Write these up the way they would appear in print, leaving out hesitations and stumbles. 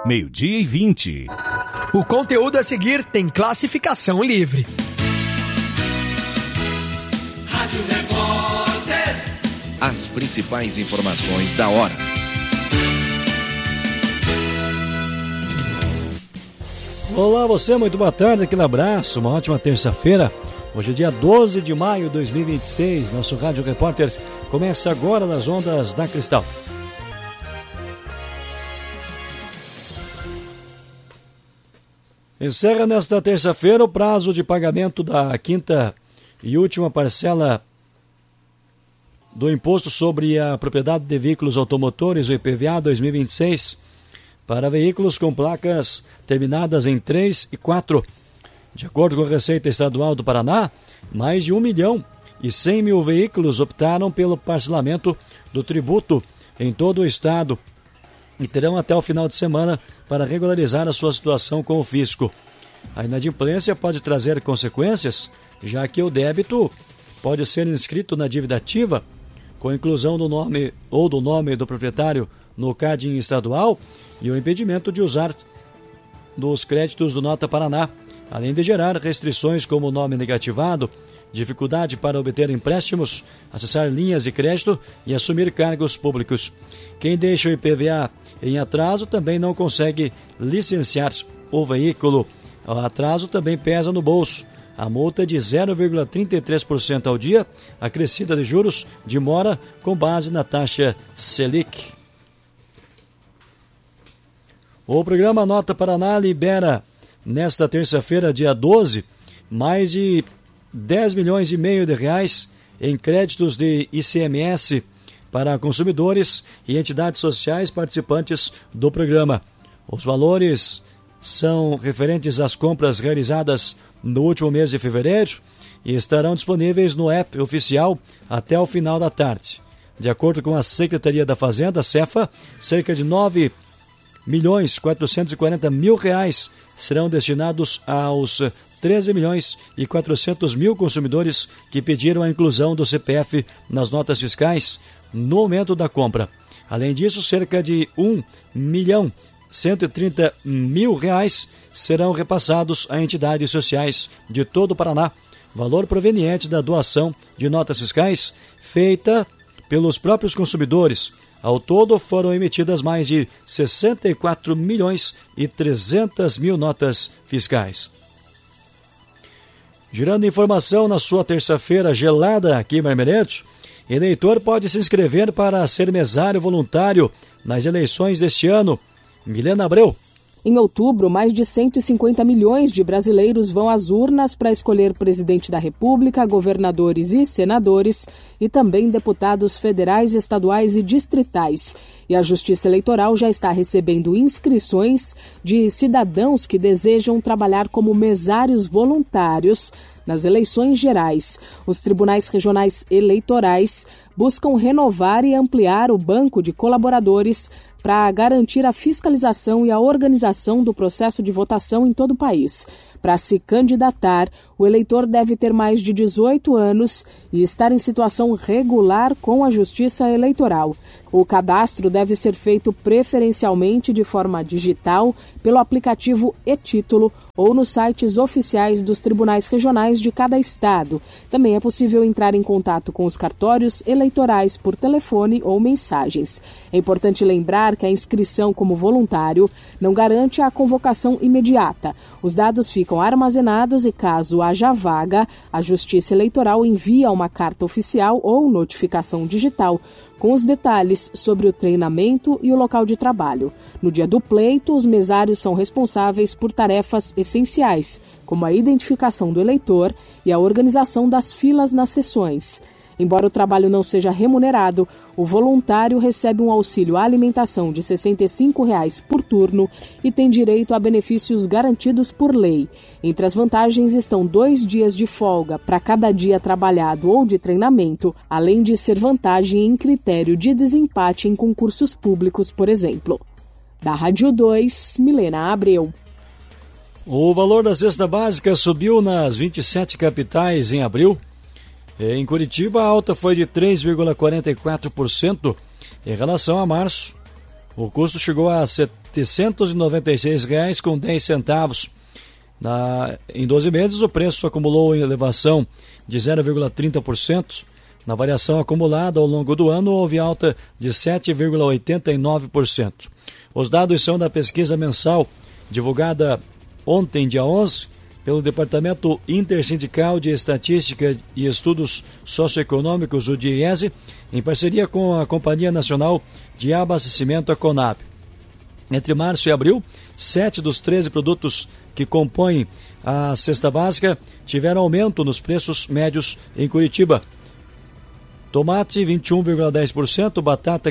12:20. O conteúdo a seguir tem classificação livre. Rádio Repórter. As principais informações da hora. Olá você, muito boa tarde, aquele abraço, uma ótima terça-feira. Hoje é dia 12 de maio de 2026, nosso Rádio Repórter começa agora nas ondas da Cristal. Encerra nesta terça-feira o prazo de pagamento da quinta e última parcela do Imposto sobre a Propriedade de Veículos Automotores, o IPVA 2026, para veículos com placas terminadas em 3 e 4. De acordo com a Receita Estadual do Paraná, mais de 1.100.000 veículos optaram pelo parcelamento do tributo em todo o estado e terão até o final de semana para regularizar a sua situação com o fisco. A inadimplência pode trazer consequências, já que o débito pode ser inscrito na dívida ativa, com inclusão do nome ou do nome do proprietário no CADIM estadual e o impedimento de usar dos créditos do Nota Paraná, além de gerar restrições como nome negativado, dificuldade para obter empréstimos, acessar linhas de crédito e assumir cargos públicos. Quem deixa o IPVA em atraso também não consegue licenciar o veículo. O atraso também pesa no bolso. A multa é de 0,33% ao dia, acrescida de juros de mora com base na taxa Selic. O programa Nota Paraná libera, nesta terça-feira, dia 12, mais de 10 milhões e meio de reais em créditos de ICMS para consumidores e entidades sociais participantes do programa. Os valores são referentes às compras realizadas no último mês de fevereiro e estarão disponíveis no app oficial até o final da tarde. De acordo com a Secretaria da Fazenda, Cefa, cerca de 9.440.000 reais serão destinados aos 13.400.000 consumidores que pediram a inclusão do CPF nas notas fiscais no momento da compra. Além disso, cerca de 1.130.000 reais serão repassados a entidades sociais de todo o Paraná, valor proveniente da doação de notas fiscais feita pelos próprios consumidores. Ao todo, foram emitidas mais de 64.300.000 notas fiscais. Girando informação na sua terça-feira gelada aqui em Marmereto, eleitor pode se inscrever para ser mesário voluntário nas eleições deste ano. Milena Abreu. Em outubro, mais de 150 milhões de brasileiros vão às urnas para escolher presidente da República, governadores e senadores e também deputados federais, estaduais e distritais. E a Justiça Eleitoral já está recebendo inscrições de cidadãos que desejam trabalhar como mesários voluntários nas eleições gerais. Os tribunais regionais eleitorais buscam renovar e ampliar o banco de colaboradores para garantir a fiscalização e a organização do processo de votação em todo o país. Para se candidatar, o eleitor deve ter mais de 18 anos e estar em situação regular com a Justiça Eleitoral. O cadastro deve ser feito preferencialmente de forma digital pelo aplicativo e-Título ou nos sites oficiais dos tribunais regionais de cada estado. Também é possível entrar em contato com os cartórios eleitorais por telefone ou mensagens. É importante lembrar que a inscrição como voluntário não garante a convocação imediata. Os dados ficam armazenados e, caso haja vaga, a Justiça Eleitoral envia uma carta oficial ou notificação digital com os detalhes sobre o treinamento e o local de trabalho. No dia do pleito, os mesários são responsáveis por tarefas essenciais, como a identificação do eleitor e a organização das filas nas sessões. Embora o trabalho não seja remunerado, o voluntário recebe um auxílio à alimentação de R$ 65,00 por turno e tem direito a benefícios garantidos por lei. Entre as vantagens estão 2 dias de folga para cada dia trabalhado ou de treinamento, além de ser vantagem em critério de desempate em concursos públicos, por exemplo. Da Rádio 2, Milena Abreu. O valor da cesta básica subiu nas 27 capitais em abril. Em Curitiba, a alta foi de 3,44% em relação a março. O custo chegou a R$ 796,10. Em 12 meses, o preço acumulou em elevação de 0,30%. Na variação acumulada ao longo do ano, houve alta de 7,89%. Os dados são da pesquisa mensal divulgada ontem, dia 11, pelo Departamento Intersindical de Estatística e Estudos Socioeconômicos, o DIESE, em parceria com a Companhia Nacional de Abastecimento, a Conab. Entre março e abril, 7 dos 13 produtos que compõem a cesta básica tiveram aumento nos preços médios em Curitiba. Tomate 21,10%, batata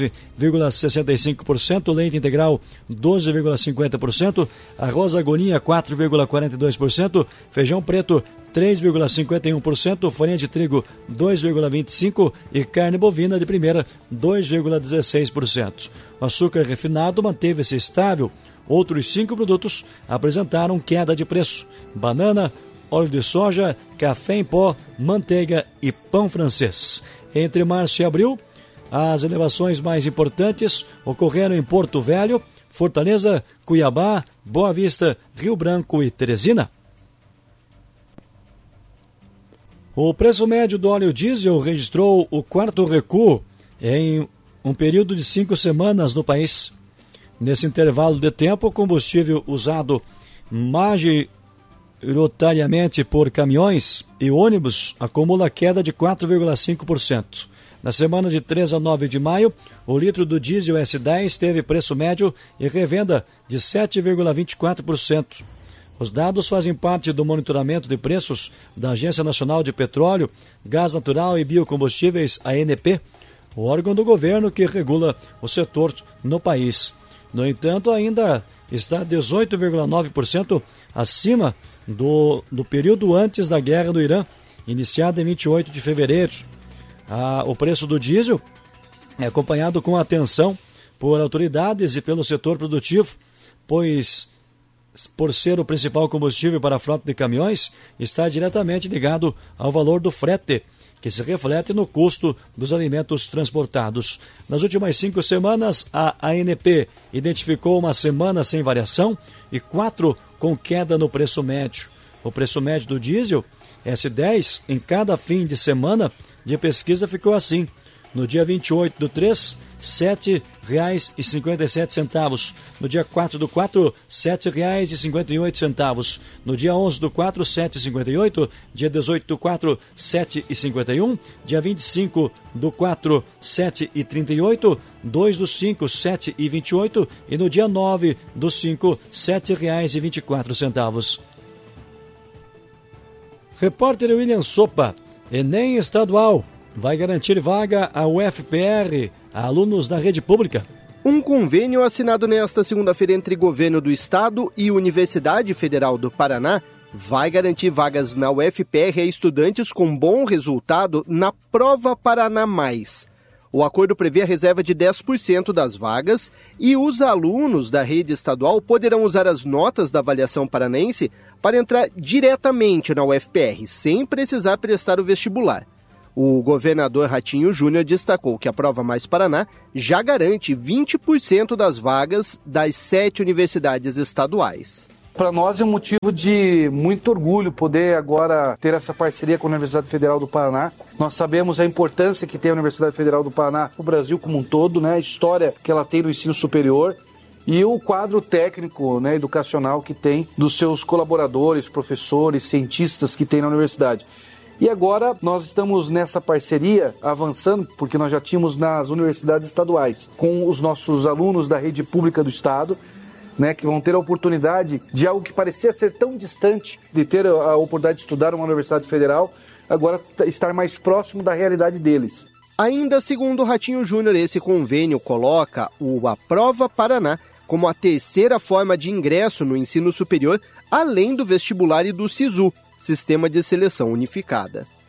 14,65%, leite integral 12,50%, arroz agonia 4,42%, feijão preto 3,51%, farinha de trigo 2,25% e carne bovina de primeira 2,16%. O açúcar refinado manteve-se estável. Outros 5 produtos apresentaram queda de preço: banana, óleo de soja, café em pó, manteiga e pão francês. Entre março e abril, as elevações mais importantes ocorreram em Porto Velho, Fortaleza, Cuiabá, Boa Vista, Rio Branco e Teresina. O preço médio do óleo diesel registrou o 4º recuo em um período de 5 semanas no país. Nesse intervalo de tempo, o combustível usado majoritariamente por caminhões e ônibus acumula queda de 4,5%. Na semana de 3 a 9 de maio, o litro do diesel S10 teve preço médio e revenda de 7,24%. Os dados fazem parte do monitoramento de preços da Agência Nacional de Petróleo, Gás Natural e Biocombustíveis, ANP, o órgão do governo que regula o setor no país. No entanto, ainda está 18,9% acima do período antes da guerra do Irã, iniciada em 28 de fevereiro. O preço do diesel é acompanhado com atenção por autoridades e pelo setor produtivo, pois, por ser o principal combustível para a frota de caminhões, está diretamente ligado ao valor do frete, que se reflete no custo dos alimentos transportados. Nas últimas 5 semanas, a ANP identificou uma semana sem variação e 4 com queda no preço médio. O preço médio do diesel S10 em cada fim de semana de pesquisa ficou assim: no dia 28 do 3, R$ 7,57. No dia 4 do 4, R$ 7,58. No dia 11 do 4, R$ 7,58. Dia 18 do 4, R$ 7,51. Dia 25 do 4, R$ 7,38. 2 do 5, R$ 7,28. E no dia 9 do 5, R$ 7,24. Repórter William Sopa. Enem estadual vai garantir vaga à UFPR a alunos da rede pública. Um convênio assinado nesta segunda-feira entre Governo do Estado e Universidade Federal do Paraná vai garantir vagas na UFPR a estudantes com bom resultado na Prova Paraná Mais. O acordo prevê a reserva de 10% das vagas e os alunos da rede estadual poderão usar as notas da avaliação paranense para entrar diretamente na UFPR, sem precisar prestar o vestibular. O governador Ratinho Júnior destacou que a Prova Mais Paraná já garante 20% das vagas das 7 universidades estaduais. Para nós é um motivo de muito orgulho poder agora ter essa parceria com a Universidade Federal do Paraná. Nós sabemos a importância que tem a Universidade Federal do Paraná para o Brasil como um todo, né? A história que ela tem no ensino superior e o quadro técnico, né, educacional que tem dos seus colaboradores, professores, cientistas que tem na universidade. E agora nós estamos nessa parceria avançando, porque nós já tínhamos nas universidades estaduais, com os nossos alunos da rede pública do Estado, né, que vão ter a oportunidade de algo que parecia ser tão distante, de ter a oportunidade de estudar numa universidade federal, agora estar mais próximo da realidade deles. Ainda segundo o Ratinho Júnior, esse convênio coloca a Prova Paraná como a terceira forma de ingresso no ensino superior, além do vestibular e do SISU, Sistema de Seleção Unificada.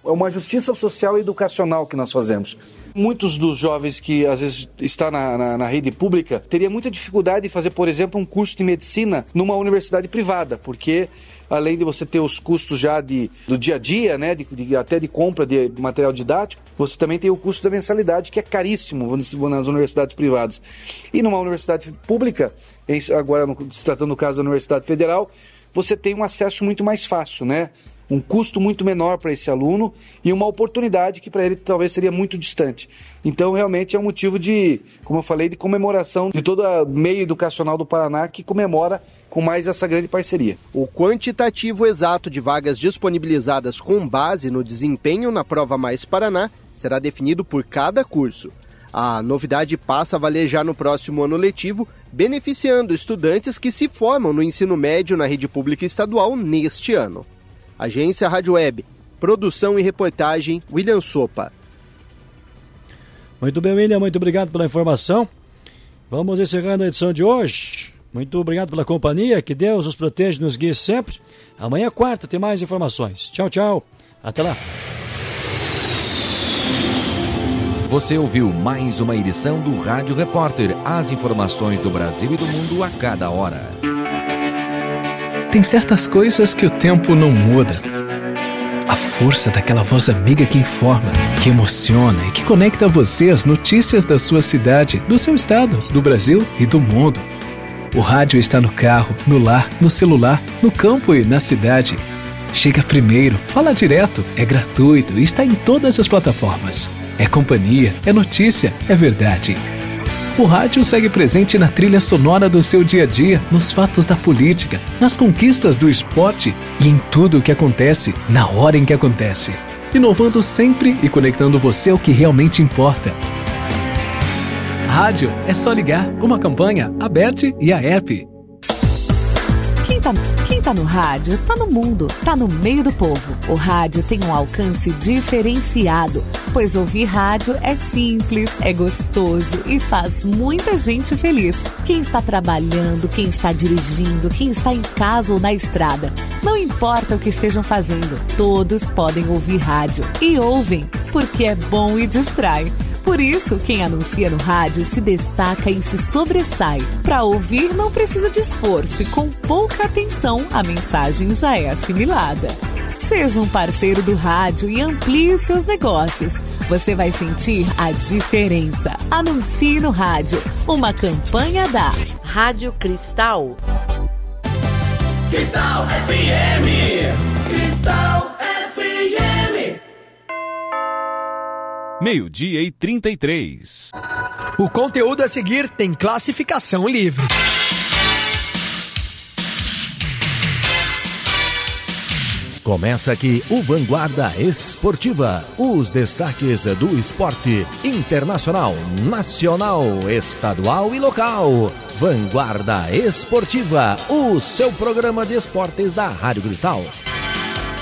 uma justiça social e educacional que nós fazemos. Muitos dos jovens que às vezes estão na rede pública teriam muita dificuldade de fazer, por exemplo, um curso de medicina numa universidade privada, porque além de você ter os custos já do dia a dia, né, até de compra de material didático, você também tem o custo da mensalidade, que é caríssimo nas universidades privadas. E numa universidade pública, agora se tratando do caso da Universidade Federal, você tem um acesso muito mais fácil, né? Um custo muito menor para esse aluno e uma oportunidade que para ele talvez seria muito distante. Então, realmente é um motivo de, como eu falei, de comemoração de todo o meio educacional do Paraná, que comemora com mais essa grande parceria. O quantitativo exato de vagas disponibilizadas com base no desempenho na Prova Mais Paraná será definido por cada curso. A novidade passa a valer já no próximo ano letivo, beneficiando estudantes que se formam no ensino médio na rede pública estadual neste ano. Agência Rádio Web, produção e reportagem, William Sopa. Muito bem, William, muito obrigado pela informação. Vamos encerrando a edição de hoje. Muito obrigado pela companhia, que Deus nos proteja e nos guie sempre. Amanhã, quarta, tem mais informações. Tchau, tchau. Até lá. Você ouviu mais uma edição do Rádio Repórter. As informações do Brasil e do mundo a cada hora. Tem certas coisas que o tempo não muda. A força daquela voz amiga que informa, que emociona e que conecta você às notícias da sua cidade, do seu estado, do Brasil e do mundo. O rádio está no carro, no lar, no celular, no campo e na cidade. Chega primeiro, fala direto, é gratuito e está em todas as plataformas. É companhia, é notícia, é verdade. O rádio segue presente na trilha sonora do seu dia a dia, nos fatos da política, nas conquistas do esporte e em tudo o que acontece, na hora em que acontece. Inovando sempre e conectando você ao que realmente importa. Rádio é só ligar, uma campanha, a BERT e a ERP. Quem tá no rádio, tá no mundo, tá no meio do povo. O rádio tem um alcance diferenciado, pois ouvir rádio é simples, é gostoso e faz muita gente feliz. Quem está trabalhando, quem está dirigindo, quem está em casa ou na estrada, não importa o que estejam fazendo, todos podem ouvir rádio. E ouvem, porque é bom e distrai. Por isso, quem anuncia no rádio se destaca e se sobressai. Para ouvir, não precisa de esforço e com pouca atenção, a mensagem já é assimilada. Seja um parceiro do rádio e amplie seus negócios. Você vai sentir a diferença. Anuncie no rádio. Uma campanha da Rádio Cristal. Cristal FM. Cristal FM. 12:33. O conteúdo a seguir tem classificação livre. Começa aqui o Vanguarda Esportiva. Os destaques do esporte internacional, nacional, estadual e local. Vanguarda Esportiva, o seu programa de esportes da Rádio Cristal.